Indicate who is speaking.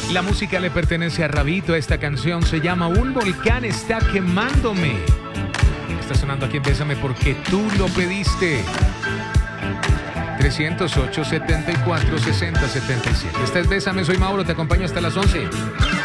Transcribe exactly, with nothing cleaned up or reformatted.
Speaker 1: La música le pertenece a Rabito. Esta canción se llama Un volcán está quemándome. Está sonando aquí en Bésame porque tú lo pediste. trescientos ocho, setenta y cuatro, sesenta, setenta y siete. Esta es Bésame, soy Mauro, te acompaño hasta las once.